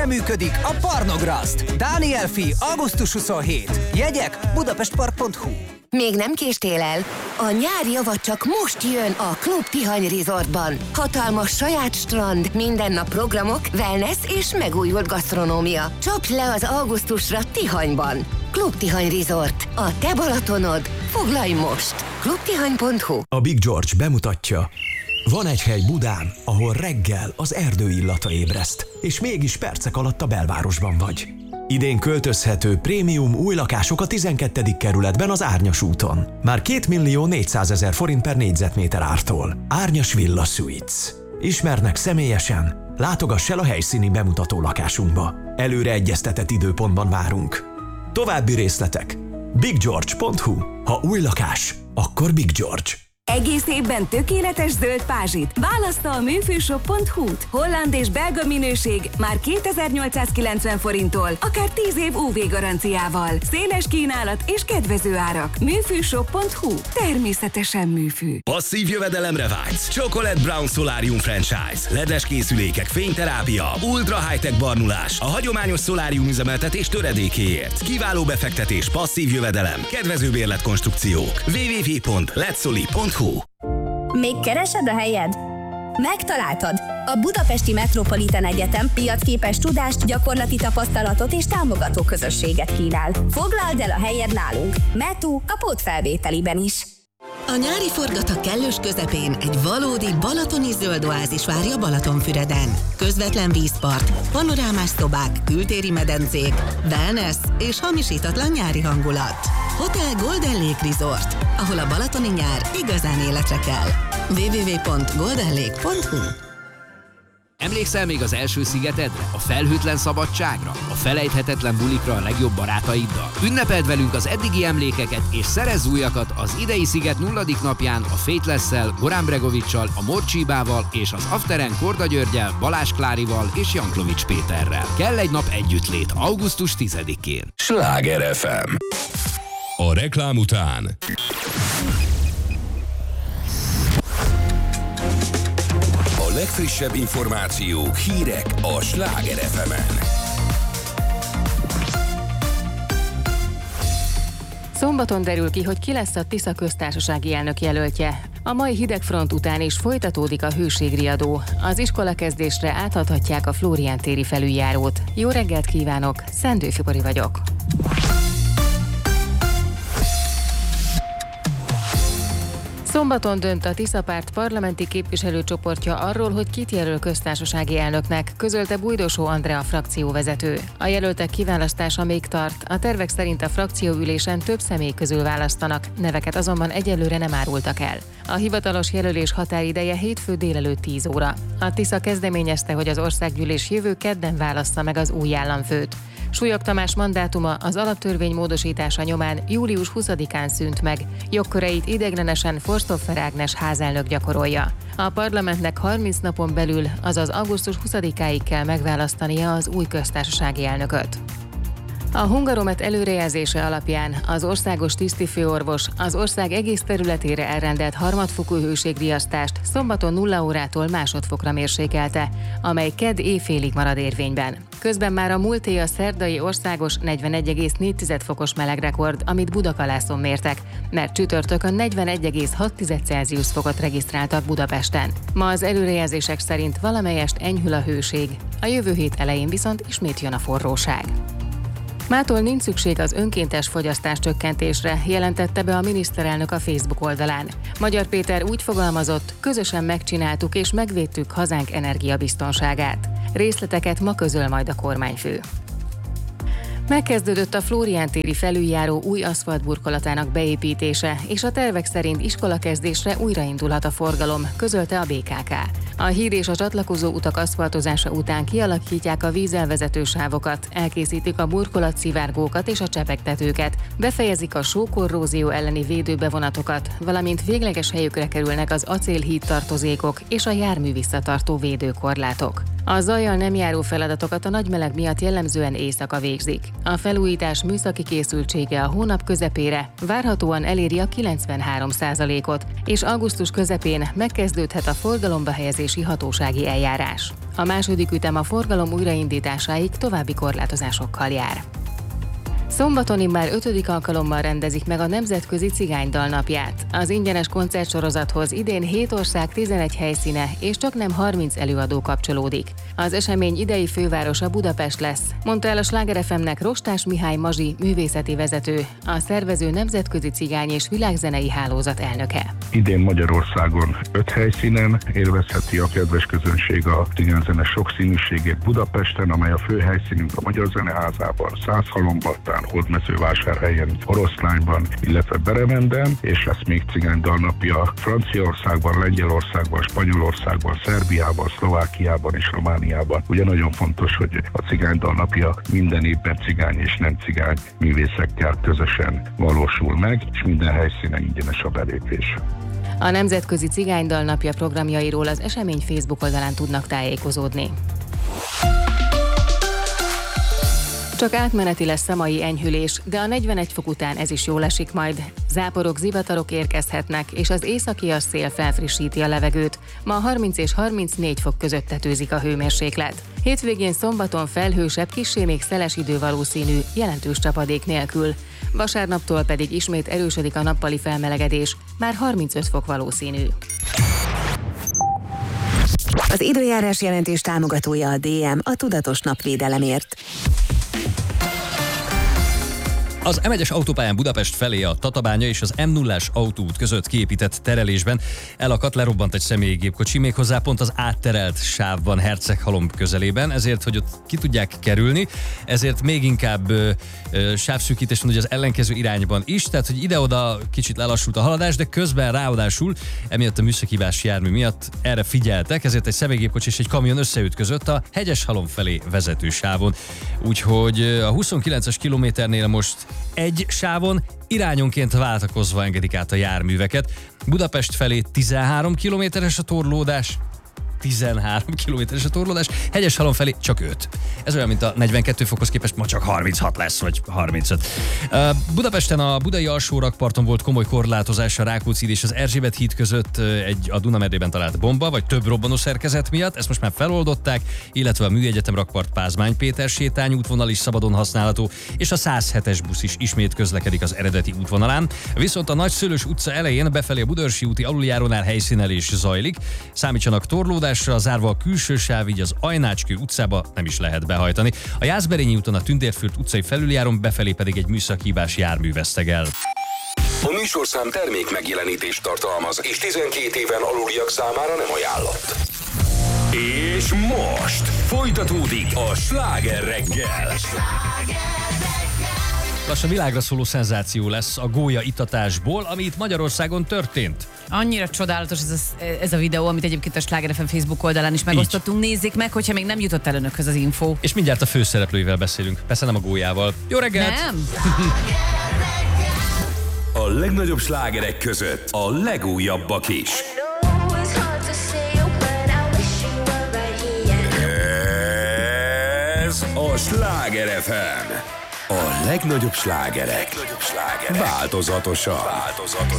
működik a Parnograszt. Dániel Fi, augusztus 27. Jegyek budapestpark.hu. Még nem késtél el? A nyári java csak most jön a Klub Tihany Resortban. Hatalmas saját strand, minden nap programok, wellness és megújult gasztronómia. Csapj le az augusztusra Tihanyban. Klub Tihany Resort. A te Balatonod. Foglalj most! klubtihany.hu. A Big George bemutatja. Van egy hely Budán, ahol reggel az erdő illata ébreszt, és mégis percek alatt a belvárosban vagy. Idén költözhető prémium új lakások a 12. kerületben az Árnyas úton. Már 2.400.000 forint per négyzetméter ártól. Árnyas Villa Suites. Ismernek személyesen? Látogass el a helyszíni bemutató lakásunkba. Előre egyeztetett időpontban várunk. További részletek biggeorge.hu. Ha új lakás, akkor Big George. Egész évben tökéletes zöld pázsit. Választa a műfőshop.hu-t. Holland és belga minőség már 2890 forinttól, akár 10 év UV garanciával. Széles kínálat és kedvező árak. Műfőshop.hu. Természetesen műfű. Passzív jövedelemre vágysz. Chocolate Brown Solarium Franchise. LED-es készülékek, fényterápia, ultra high-tech barnulás. A hagyományos szolárium üzemeltetés töredékéért. Kiváló befektetés, passzív jövedelem, kedvező bérletkonstrukciók. www.letsoli.hu. Még keresed a helyed? Megtaláltad! A Budapesti Metropolitan Egyetem piacképes tudást, gyakorlati tapasztalatot és támogató közösséget kínál. Foglald el a helyed nálunk, Metu a pótfelvételiben is. A nyári forgatag kellős közepén egy valódi balatoni zöld oázis várja Balatonfüreden. Közvetlen vízpart, panorámás szobák, kültéri medencék, wellness és hamisítatlan nyári hangulat. Hotel Golden Lake Resort, ahol a balatoni nyár igazán életre kell. www.goldenlake.hu. Emlékszel még az első szigetedre, a felhőtlen szabadságra, a felejthetetlen bulikra a legjobb barátaiddal? Ünnepeld velünk az eddigi emlékeket és szerezz újakat az idei sziget 0. napján a Faithless-szel, Goran Bregovic-sal, a Morcsibával és az Afteren Korda Györgyel, Balázs Klárival és Janklovics Péterrel. Kell egy nap együttlét augusztus 10-én. Sláger FM. A reklám után a legfrissebb információk, hírek a Sláger FM-en. Szombaton derül ki, hogy ki lesz a Tisza köztársasági elnök jelöltje. A mai hidegfront után is folytatódik a hőségriadó. Az iskolakezdésre átadhatják a Flórián téri felüljárót. Jó reggelt kívánok, Szendő Fibori vagyok. Szombaton dönt a Tisza párt parlamenti képviselőcsoportja arról, hogy kit jelöl köztársasági elnöknek, közölte Bújdosó Andrea frakcióvezető. A jelöltek kiválasztása még tart, a tervek szerint a frakcióülésen több személy közül választanak, neveket azonban egyelőre nem árultak el. A hivatalos jelölés határideje hétfő délelőtt 10 óra. A Tisza kezdeményezte, hogy az országgyűlés jövő kedden válassza meg az új államfőt. Súlyog Tamás mandátuma az alaptörvény módosítása nyomán július 20-án szűnt meg. Jogköreit ideiglenesen Forstoffer Ágnes házelnök gyakorolja. A parlamentnek 30 napon belül, azaz augusztus 20-áig kell megválasztania az új köztársasági elnököt. A Hungaromet előrejelzése alapján az országos tisztifőorvos az ország egész területére elrendelt harmadfokú hőségriasztást szombaton 0 órától másodfokra mérsékelte, amely kedd éjfélig marad érvényben. Közben már a múlté a szerdai országos 41,4 fokos melegrekord, amit Budakalászon mértek, mert csütörtökön 41,6 Celsius fokot regisztráltak Budapesten. Ma az előrejelzések szerint valamelyest enyhül a hőség, a jövő hét elején viszont ismét jön a forróság. Mától nincs szükség az önkéntes fogyasztás csökkentésre, jelentette be a miniszterelnök a Facebook oldalán. Magyar Péter úgy fogalmazott, közösen megcsináltuk és megvédtük hazánk energiabiztonságát. Részleteket ma közöl majd a kormányfő. Megkezdődött a Flórián téri felüljáró új aszfaltburkolatának beépítése, és a tervek szerint iskolakezdésre újraindulhat a forgalom, közölte a BKK. A híd és a csatlakozó utak aszfaltozása után kialakítják a vízelvezető sávokat, elkészítik a burkolatszivárgókat és a csepegtetőket, befejezik a sókorrózió elleni védőbevonatokat, valamint végleges helyükre kerülnek az acélhíd tartozékok és a jármű visszatartó védőkorlátok. A zajjal nem járó feladatokat a nagy meleg miatt jellemzően éjszaka végzik. A felújítás műszaki készültsége a hónap közepére várhatóan eléri a 93%-ot, és augusztus közepén megkezdődhet a forgalomba helyezési hatósági eljárás. A második ütem a forgalom újraindításáig további korlátozásokkal jár. Szombaton immár 5. alkalommal rendezik meg a Nemzetközi Cigánydal napját. Az ingyenes koncertsorozathoz idén 7 ország 11 helyszíne és csaknem 30 előadó kapcsolódik. Az esemény idei fővárosa Budapest lesz, mondta el a Sláger FM-nek Rostás Mihály Mazsi művészeti vezető, a szervező Nemzetközi Cigány és Világzenei Hálózat elnöke. Idén Magyarországon 5 helyszínen élvezheti a kedves közönség a cigányzene sokszínűségét Budapesten, amely a fő helyszínünk a Magyar Zeneházában, Szászhalombattán, Hódmezővásárhelyen, Oroszlányban, illetve Beremenden, és lesz még Cigánydal napja Franciaországban, Lengyelországban, Spanyolországban, Szerbiában, Szlovákiában és Romániában. Ugye nagyon fontos, hogy a Cigánydal napja minden évben cigány és nem cigány művészekkel közösen valósul meg, és minden helyszínen ingyenes a belépés. A Nemzetközi Cigánydal napja programjairól az esemény Facebook oldalán tudnak tájékozódni. Csak átmeneti lesz a mai enyhülés, de a 41 fok után ez is jól esik majd. Záporok, zivatarok érkezhetnek, és az északi szél felfrissíti a levegőt. Ma 30 és 34 fok között tetőzik a hőmérséklet. Hétvégén szombaton felhősebb, kissé még szeles idő valószínű, jelentős csapadék nélkül. Vasárnaptól pedig ismét erősödik a nappali felmelegedés, már 35 fok valószínű. Az időjárás jelentés támogatója a DM, a tudatos napvédelemért. Az M1-es autópályán Budapest felé a Tatabánya és az M0-as autóút között kiépített terelésben elakadt, lerobbant egy személygépkocsi, méghozzá pont az átterelt sávban Herceghalom közelében, ezért, hogy ott ki tudják kerülni, ezért még inkább sávszűkítés van, hogy az ellenkező irányban is, tehát hogy ide-oda kicsit lelassult a haladás, de közben ráadásul emiatt a műszakhibás jármű miatt erre figyeltek, ezért egy személygépkocsi és egy kamion összeütközött a Hegyeshalom felé vezető sávon. Úgyhogy a 29-es kilométernél most egy sávon irányonként váltakozva engedik át a járműveket. Budapest felé 13 kilométeres a torlódás, Hegyeshalom felé csak 5. Ez olyan, mint a 42 fokhoz képest ma csak 36 lesz, vagy 35. Budapesten a budai alsórakparton volt komoly korlátozás a Rákóczi híd és az Erzsébet híd között a Dunamerdében talált bomba, vagy több robbanó szerkezet miatt. Ezt most már feloldották, illetve a Műegyetem rakpart Pázmány Péter sétány útvonal is szabadon használható, és a 107-es busz is ismét közlekedik az eredeti útvonalán. Viszont a Nagyszőlős utca elején befelé a Budaörsi úti aluljárónál helyszínelés zajlik. Számítsanak torlódásra, zárva a külső sáv, így az Ajnácskő utcába nem is lehet behajtani. A Jászberényi úton a Tündérfürt utcai felüljáron befelé pedig egy műszakhibás jármű vesztegel. A műsorszám termék megjelenítést tartalmaz, és 12 éven aluliak számára nem ajánlott. És most folytatódik a Sláger reggel. Lassan világra szóló szenzáció lesz a gólya itatásból, ami itt Magyarországon történt. Annyira csodálatos ez a videó, amit egyébként a Sláger FM Facebook oldalán is megosztottunk. Nézzék meg, hogyha még nem jutott el önökhöz az info. És mindjárt a főszereplőivel beszélünk. Persze nem a gólyával. Jó reggelt! Nem? A legnagyobb slágerek között a legújabbak is. Ez a Sláger FM. A legnagyobb slágerek. Változatosan.